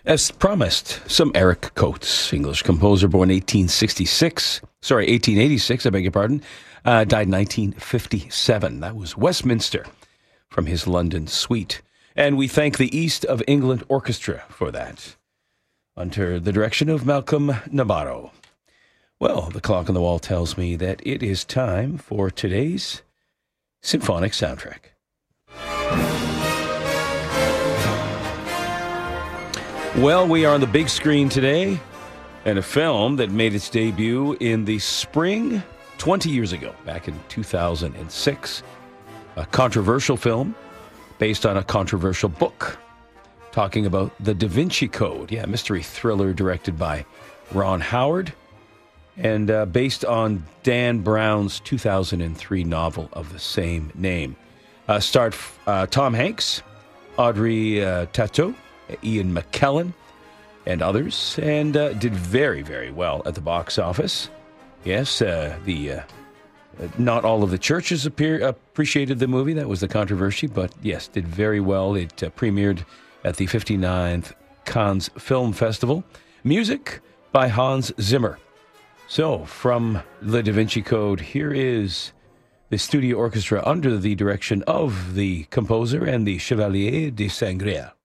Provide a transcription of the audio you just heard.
As promised, some Eric Coates, English composer born 1886, I beg your pardon, died 1957. That was Westminster from his London suite. And we thank the East of England Orchestra for that, under the direction of Malcolm Nabarro. Well, the clock on the wall tells me that it is time for today's symphonic soundtrack. Well, we are on the big screen today, and a film that made its debut in the spring 20 years ago, back in 2006. A controversial film based on a controversial book, talking about the Da Vinci Code. Yeah, mystery thriller directed by Ron Howard, and based on Dan Brown's 2003 novel of the same name. Starred Tom Hanks, Audrey Tautou, Ian McKellen, and others, and did very, very well at the box office. Yes, not all of the churches appreciated the movie. That was the controversy, but yes, did very well. It premiered at the 59th Cannes Film Festival. Music by Hans Zimmer. So, from the Da Vinci Code, here is the studio orchestra under the direction of the composer and the Chevalier de Saint-Gréal.